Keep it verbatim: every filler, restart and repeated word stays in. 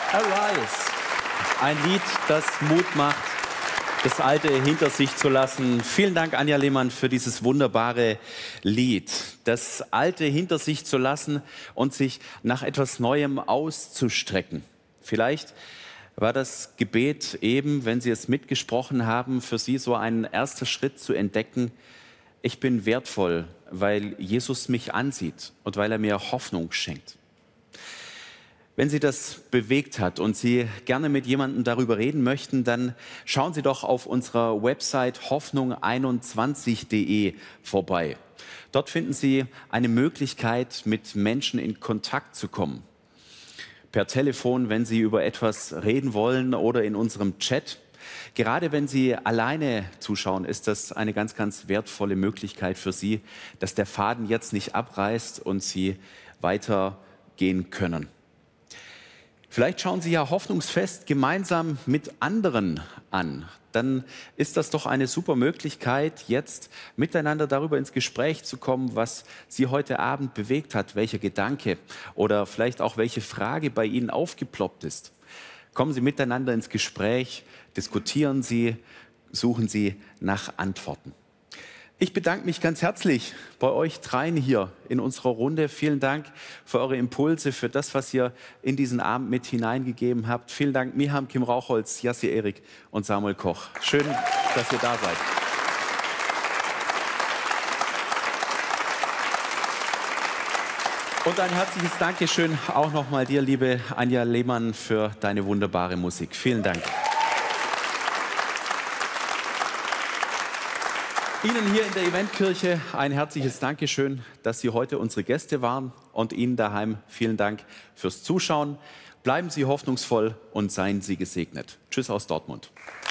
Arise. Ein Lied, das Mut macht, das Alte hinter sich zu lassen. Vielen Dank, Anja Lehmann, für dieses wunderbare Lied. Das Alte hinter sich zu lassen und sich nach etwas Neuem auszustrecken. Vielleicht war das Gebet eben, wenn Sie es mitgesprochen haben, für Sie so ein erster Schritt zu entdecken: Ich bin wertvoll, weil Jesus mich ansieht und weil er mir Hoffnung schenkt. Wenn Sie das bewegt hat und Sie gerne mit jemandem darüber reden möchten, dann schauen Sie doch auf unserer Website hoffnung einundzwanzig punkt de vorbei. Dort finden Sie eine Möglichkeit, mit Menschen in Kontakt zu kommen. Per Telefon, wenn Sie über etwas reden wollen, oder in unserem Chat. Gerade wenn Sie alleine zuschauen, ist das eine ganz, ganz wertvolle Möglichkeit für Sie, dass der Faden jetzt nicht abreißt und Sie weitergehen können. Vielleicht schauen Sie ja Hoffnungsfest gemeinsam mit anderen an. Dann ist das doch eine super Möglichkeit, jetzt miteinander darüber ins Gespräch zu kommen, was Sie heute Abend bewegt hat, welcher Gedanke oder vielleicht auch welche Frage bei Ihnen aufgeploppt ist. Kommen Sie miteinander ins Gespräch, diskutieren Sie, suchen Sie nach Antworten. Ich bedanke mich ganz herzlich bei euch dreien hier in unserer Runde. Vielen Dank für eure Impulse, für das, was ihr in diesen Abend mit hineingegeben habt. Vielen Dank Miham, Kim Rauchholz, Jassi Erik und Samuel Koch. Schön, dass ihr da seid. Und ein herzliches Dankeschön auch nochmal dir, liebe Anja Lehmann, für deine wunderbare Musik. Vielen Dank. Ihnen hier in der Eventkirche ein herzliches Dankeschön, dass Sie heute unsere Gäste waren, und Ihnen daheim vielen Dank fürs Zuschauen. Bleiben Sie hoffnungsvoll und seien Sie gesegnet. Tschüss aus Dortmund.